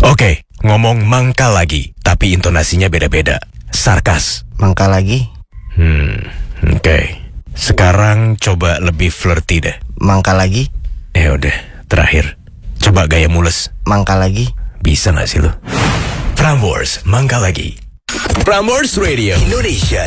Oke, ngomong mangkal lagi, tapi intonasinya beda-beda. Sarkas. Mangkal lagi? Oke. Sekarang coba lebih flirty deh. Mangkal lagi? Ya udah, terakhir. Coba gaya mules. Mangkal lagi? Bisa gak sih lo? Prambors, mangkal lagi. Prambors Radio Indonesia